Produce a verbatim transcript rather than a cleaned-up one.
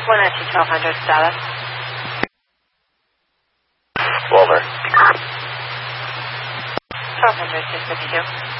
one oh two, twelve hundred, Dallas. Over. twelve hundred, six fifty-two.